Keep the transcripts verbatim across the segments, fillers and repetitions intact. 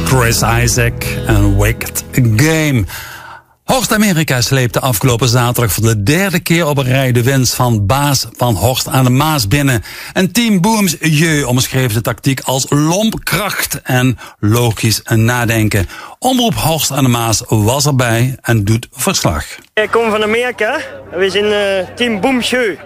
Chris Isaak en Wicked Game. Horst Amerika sleepte afgelopen zaterdag voor de derde keer op een rij de winst van baas van Horst aan de Maas binnen. En Team Booms Jeu omschreef de tactiek als lomp kracht en logisch nadenken. Omroep Horst aan de Maas was erbij en doet verslag. Ik kom van Amerika. We zijn uh, Team Booms Jeu.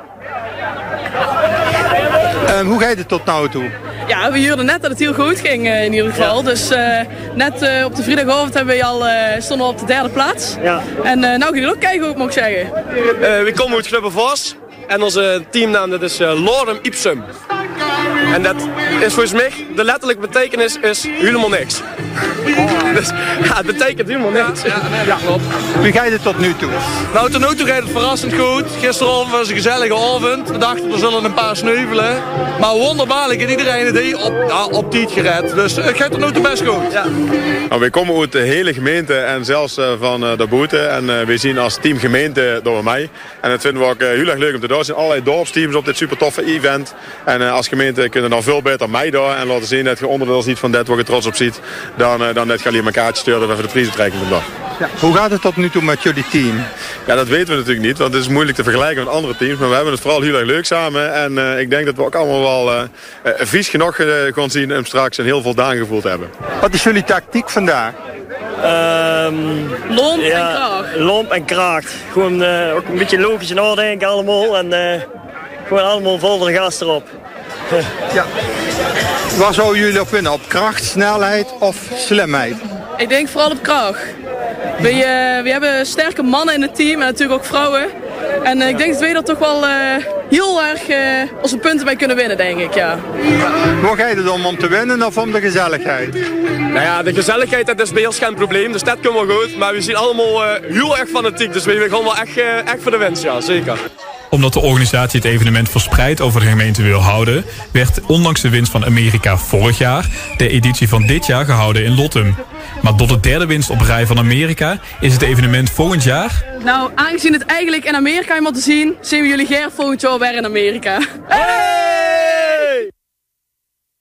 Um, hoe gaat het tot nu toe? Ja, we hoorden net dat het heel goed ging uh, in ieder geval. Ja. Dus uh, net uh, op de vrijdagavond hebben we al, uh, stonden we op de derde plaats. Ja. En uh, nou ging het ook kijken, hoe ik mag zeggen. Uh, we komen uit Clubbenvos en onze teamnaam dat is uh, Lorem Ipsum. En dat is volgens mij, de letterlijke betekenis is helemaal niks. Oh. Dus ja, het betekent helemaal niks. Ja, ja, nee, ja. Klopt. Wie gaat het tot nu toe? Nou, tot nu toe gaat het verrassend goed. Gisteravond was een gezellige avond. We dachten, we zullen een paar sneuvelen. Maar wonderbaarlijk is iedereen die op, ja, op tijd gered. Dus het gaat tot nu toe best goed. Ja. Nou, wij komen uit de hele gemeente en zelfs uh, van uh, de boete. En uh, wij zien als team gemeente door mij. En dat vinden we ook uh, heel erg leuk om te doen. Er zijn allerlei dorpsteams op dit super toffe event. En uh, als gemeente kunnen dan veel beter mij doen. En laten zien dat je onderdeel ziet van dat waar je trots op ziet. Dan, uh, dan net gaan jullie elkaar sturen dat we de prijzen trekken vandaag. Ja. Hoe gaat het tot nu toe met jullie team? Ja, dat weten we natuurlijk niet, want het is moeilijk te vergelijken met andere teams. Maar we hebben het vooral heel erg leuk samen. En uh, ik denk dat we ook allemaal wel uh, uh, vies genoeg uh, gaan zien om straks een heel voldaan gevoel te hebben. Wat is jullie tactiek vandaag? Um, lomp ja, en kracht. Lomp en kracht. Gewoon uh, ook een beetje logisch nadenken allemaal. En uh, gewoon allemaal vol de gas erop. Ja. Waar zouden jullie op winnen? Op kracht, snelheid of slimheid? Ik denk vooral op kracht. We, uh, we hebben sterke mannen in het team en natuurlijk ook vrouwen. En uh, ik denk dat wij er toch wel uh, heel erg uh, onze punten bij kunnen winnen, denk ik, ja. Hoe ga je het om, om te winnen of om de gezelligheid? Nou ja, de gezelligheid dat is bij ons geen probleem, dus dat komt wel goed. Maar we zijn allemaal uh, heel erg fanatiek, dus we gaan wel echt, uh, echt voor de winst, ja, zeker. Omdat de organisatie het evenement verspreid over de gemeente wil houden, werd ondanks de winst van Amerika vorig jaar de editie van dit jaar gehouden in Lottum. Maar tot de derde winst op rij van Amerika is het evenement volgend jaar. Nou, aangezien het eigenlijk in Amerika helemaal te zien, zien we jullie graag volgend jaar weer in Amerika. Hey!